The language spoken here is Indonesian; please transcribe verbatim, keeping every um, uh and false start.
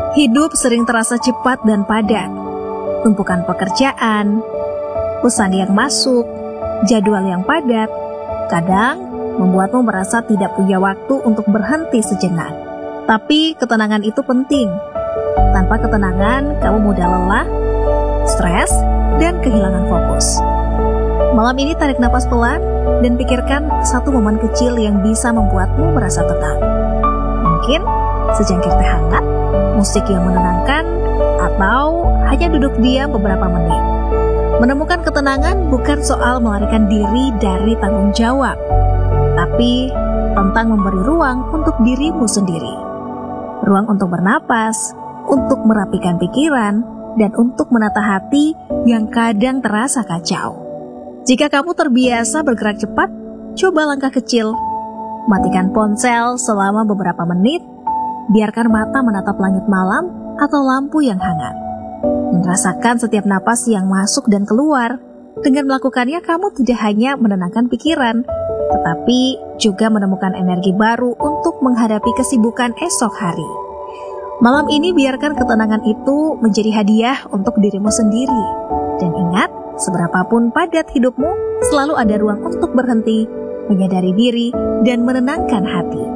Hidup sering terasa cepat dan padat. Tumpukan pekerjaan, pesan yang masuk, jadwal yang padat, kadang membuatmu merasa tidak punya waktu untuk berhenti sejenak. Tapi ketenangan itu penting. Tanpa ketenangan, kamu mudah lelah, stres, dan kehilangan fokus. Malam ini tarik napas pelan dan pikirkan satu momen kecil yang bisa membuatmu merasa tenang. Mungkin secangkir teh hangat, musik yang menenangkan, atau hanya duduk diam beberapa menit. Menemukan ketenangan bukan soal melarikan diri dari tanggung jawab, tapi tentang memberi ruang untuk dirimu sendiri. Ruang untuk bernapas, untuk merapikan pikiran, dan untuk menata hati yang kadang terasa kacau. Jika kamu terbiasa bergerak cepat, coba langkah kecil. Matikan ponsel selama beberapa menit, biarkan mata menatap langit malam atau lampu yang hangat. Dan rasakan setiap napas yang masuk dan keluar. Dengan melakukannya, kamu tidak hanya menenangkan pikiran, tetapi juga menemukan energi baru untuk menghadapi kesibukan esok hari. Malam ini biarkan ketenangan itu menjadi hadiah untuk dirimu sendiri. Dan ingat, seberapapun padat hidupmu, selalu ada ruang untuk berhenti, menyadari diri, dan menenangkan hati.